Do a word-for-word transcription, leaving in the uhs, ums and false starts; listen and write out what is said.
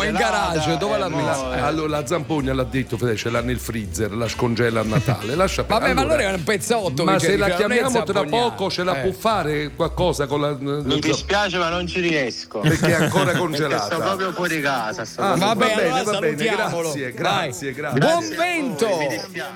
in garage, dove l'ha eh, messa? mo- allora la Zampogna l'ha detto, Fede, ce l'ha nel freezer, la scongela a Natale. Lascia Vabbè, allora, ma allora è un pezzotto. ma che se la non è chiamiamo tra Zampogna. poco ce la Eh. può fare qualcosa con la. Mi dispiace ma non ci riesco. Perché è ancora Perché congelata. sto proprio fuori casa. Sto Ah, proprio va Vabbè, bene, allora va bene, salutiamolo. grazie, Vai. grazie, grazie. Buon vento.